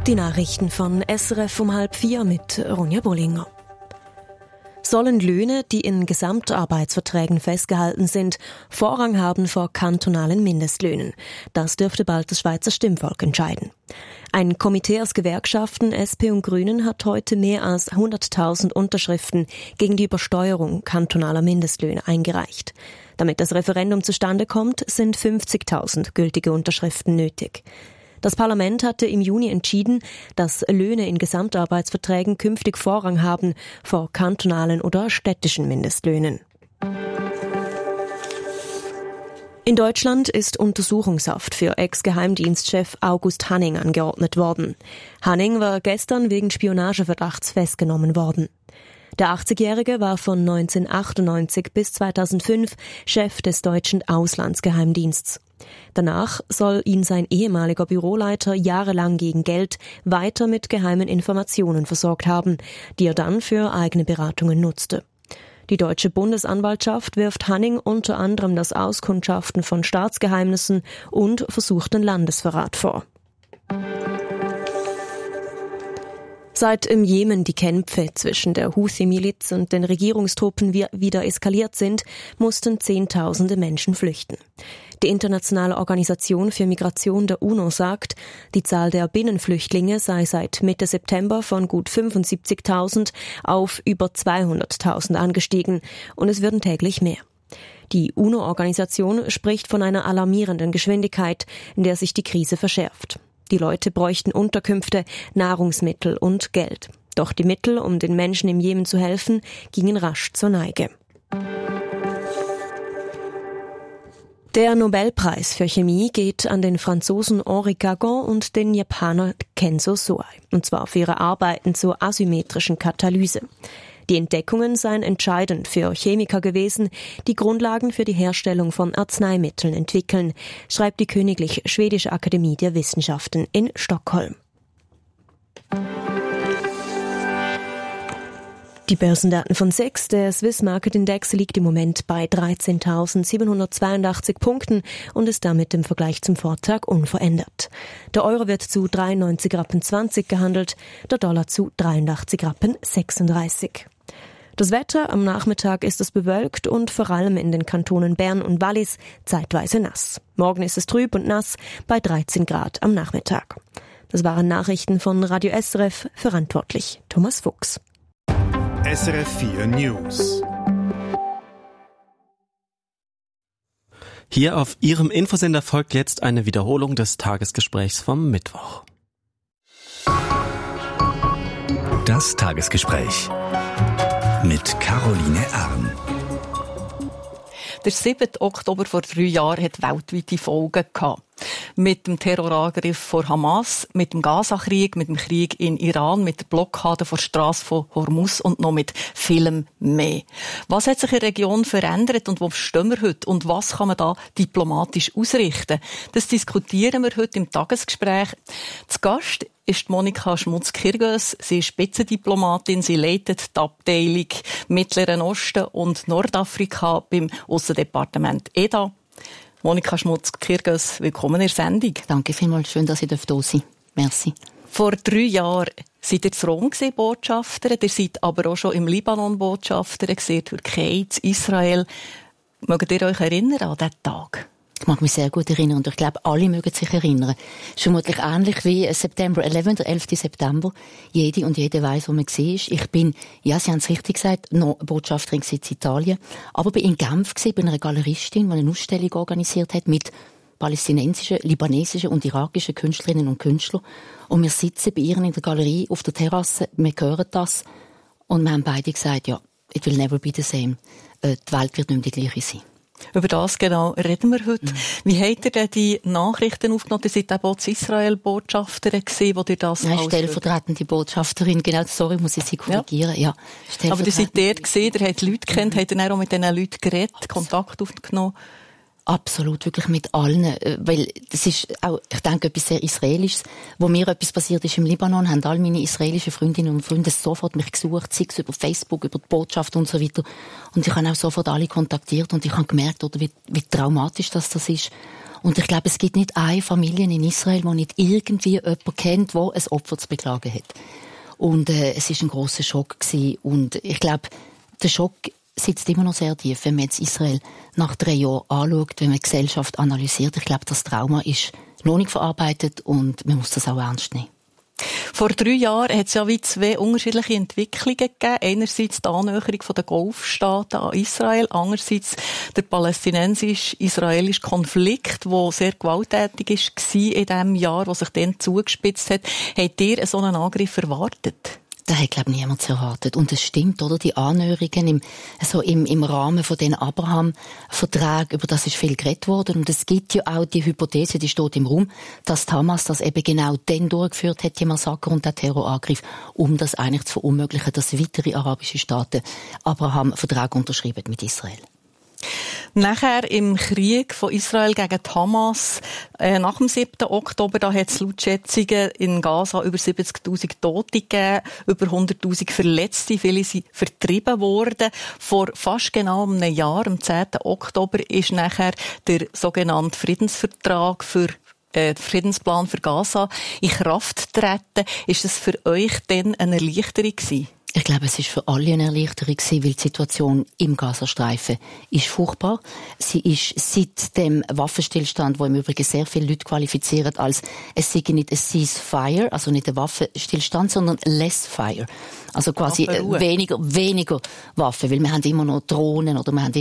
Die Nachrichten von SRF um 3:30 mit Ronja Bollinger. Sollen Löhne, die in Gesamtarbeitsverträgen festgehalten sind, Vorrang haben vor kantonalen Mindestlöhnen? Das dürfte bald das Schweizer Stimmvolk entscheiden. Ein Komitee aus Gewerkschaften, SP und Grünen hat heute mehr als 100.000 Unterschriften gegen die Übersteuerung kantonaler Mindestlöhne eingereicht. Damit das Referendum zustande kommt, sind 50.000 gültige Unterschriften nötig. Das Parlament hatte im Juni entschieden, dass Löhne in Gesamtarbeitsverträgen künftig Vorrang haben vor kantonalen oder städtischen Mindestlöhnen. In Deutschland ist Untersuchungshaft für Ex-Geheimdienstchef August Hanning angeordnet worden. Hanning war gestern wegen Spionageverdachts festgenommen worden. Der 80-Jährige war von 1998 bis 2005 Chef des deutschen Auslandsgeheimdiensts. Danach soll ihn sein ehemaliger Büroleiter jahrelang gegen Geld weiter mit geheimen Informationen versorgt haben, die er dann für eigene Beratungen nutzte. Die deutsche Bundesanwaltschaft wirft Hanning unter anderem das Auskundschaften von Staatsgeheimnissen und versuchten Landesverrat vor. Seit im Jemen die Kämpfe zwischen der Houthi-Miliz und den Regierungstruppen wieder eskaliert sind, mussten Zehntausende Menschen flüchten. Die Internationale Organisation für Migration der UNO sagt, die Zahl der Binnenflüchtlinge sei seit Mitte September von gut 75.000 auf über 200.000 angestiegen und es würden täglich mehr. Die UNO-Organisation spricht von einer alarmierenden Geschwindigkeit, in der sich die Krise verschärft. Die Leute bräuchten Unterkünfte, Nahrungsmittel und Geld. Doch die Mittel, um den Menschen im Jemen zu helfen, gingen rasch zur Neige. Der Nobelpreis für Chemie geht an den Franzosen Henri Cagon und den Japaner Kenzo Soai, und zwar für ihre Arbeiten zur asymmetrischen Katalyse. Die Entdeckungen seien entscheidend für Chemiker gewesen, die Grundlagen für die Herstellung von Arzneimitteln entwickeln, schreibt die Königlich Schwedische Akademie der Wissenschaften in Stockholm. Die Börsendaten von SIX, der Swiss Market Index, liegt im Moment bei 13.782 Punkten und ist damit im Vergleich zum Vortag unverändert. Der Euro wird zu 93,20 Rappen gehandelt, der Dollar zu 83,36 Rappen. Das Wetter am Nachmittag ist es bewölkt und vor allem in den Kantonen Bern und Wallis zeitweise nass. Morgen ist es trüb und nass bei 13 Grad am Nachmittag. Das waren Nachrichten von Radio SRF, verantwortlich Thomas Fuchs. SRF 4 News. Hier auf Ihrem Infosender folgt jetzt eine Wiederholung des Tagesgesprächs vom Mittwoch. Das Tagesgespräch mit Caroline Arn. Der 7. Oktober vor 3 Jahren hat weltweite Folgen gehabt. Mit dem Terrorangriff von Hamas, mit dem Gaza-Krieg, mit dem Krieg in Iran, mit der Blockade vor der Strasse von Hormuz und noch mit vielem mehr. Was hat sich in der Region verändert und wo stehen wir heute? Und was kann man da diplomatisch ausrichten? Das diskutieren wir heute im Tagesgespräch. Zu Gast ist Monika Schmutz-Kirgös. Sie ist Spitzendiplomatin. Sie leitet die Abteilung Mittleren Osten und Nordafrika beim Aussendepartement EDA. Monika Schmutz-Kirgös, willkommen in der Sendung. Danke vielmals, schön, dass ich da sein darf. Merci. Vor 3 Jahren seid ihr zu Rom Botschafter, ihr seid aber auch schon im Libanon Botschafter, in der Türkei, in Israel. Mögt ihr euch erinnern an diesen Tag? Ich mag mich sehr gut erinnern und ich glaube, alle mögen sich erinnern. Vermutlich ähnlich wie September 11, der 11. September. Jede und jede weiss, wo man war. Ich bin, ja, Sie haben es richtig gesagt, noch Botschafterin in Italien, aber bin in Genf bei einer Galeristin, die eine Ausstellung organisiert hat mit palästinensischen, libanesischen und irakischen Künstlerinnen und Künstlern. Und wir sitzen bei ihr in der Galerie auf der Terrasse, wir hören das und wir haben beide gesagt, ja, it will never be the same. Die Welt wird nicht mehr die gleiche sein. Über das genau reden wir heute. Wie habt ihr denn die Nachrichten aufgenommen? Ihr seid auch in Israel Botschafterin gewesen, wo ihr das... Nein, stellvertretende Botschafterin, genau, sorry, muss ich Sie korrigieren. Ja. Aber ihr seid dort gewesen, ihr habt Leute kennt, habt ihr auch mit diesen Leuten geredet, Kontakt aufgenommen? Absolut, wirklich mit allen, weil das ist auch, ich denke, etwas sehr Israelisches. Wo mir etwas passiert ist im Libanon, haben all meine israelischen Freundinnen und Freunde sofort mich gesucht, sei es über Facebook, über die Botschaft und so weiter. Und ich habe auch sofort alle kontaktiert und ich habe gemerkt, oder wie traumatisch das ist. Und ich glaube, es gibt nicht eine Familie in Israel, die nicht irgendwie jemanden kennt, der ein Opfer zu beklagen hat. Und es war ein grosser Schock gewesen. Und ich glaube, der Schock sitzt immer noch sehr tief, wenn man jetzt Israel nach 3 Jahren anschaut, wenn man die Gesellschaft analysiert. Ich glaube, das Trauma ist noch nicht verarbeitet und man muss das auch ernst nehmen. Vor 3 Jahren hat es ja wie 2 unterschiedliche Entwicklungen gegeben. Einerseits die Annäherung der Golfstaaten an Israel, andererseits der palästinensisch-israelische Konflikt, der sehr gewalttätig war in diesem Jahr, der sich dann zugespitzt hat. Habt ihr so einen Angriff erwartet? Das hat, glaube ich, niemand erwartet. Und es stimmt, oder? Die Annäherungen im Rahmen von den Abraham-Verträgen, über das ist viel geredet worden. Und es gibt ja auch die Hypothese, die steht im Raum, dass die Hamas das eben genau dann durchgeführt hat, die Massaker und der Terrorangriff, um das eigentlich zu verunmöglichen, dass weitere arabische Staaten Abraham-Verträge unterschreiben mit Israel. Nachher im Krieg von Israel gegen die Hamas, nach dem 7. Oktober, da hat es laut Schätzungen in Gaza über 70'000 Tote gegeben, über 100'000 Verletzte, viele sind vertrieben worden. Vor fast genau einem Jahr, am 10. Oktober, ist nachher der sogenannte Friedensvertrag für Friedensplan für Gaza in Kraft getreten. Ist das für euch denn eine Erleichterung gewesen? Ich glaube, es war für alle eine Erleichterung, weil die Situation im Gazastreifen ist furchtbar. Sie ist seit dem Waffenstillstand, wo im Übrigen sehr viele Leute qualifizieren als, es sei nicht ein Ceasefire, also nicht ein Waffenstillstand, sondern less fire. Also quasi weniger Waffen, weil wir haben immer noch Drohnen oder wir haben